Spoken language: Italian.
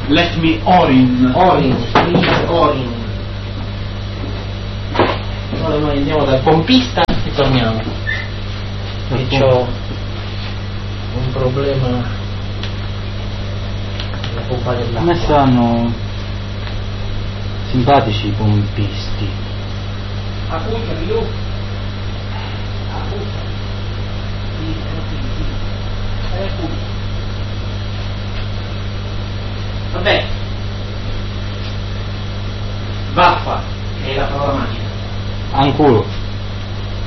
Let me Orin. Please Orin. Ora noi andiamo dal pompista e torniamo. E c'ho un problema nella pompa dell'acqua. Come stanno simpatici i pompisti? Appunto, io. Vabbè, vaffa è la parola magica. Anculo.